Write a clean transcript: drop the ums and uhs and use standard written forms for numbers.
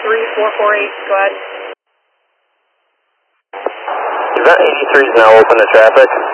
83448, go ahead. Event 83 is now open to traffic.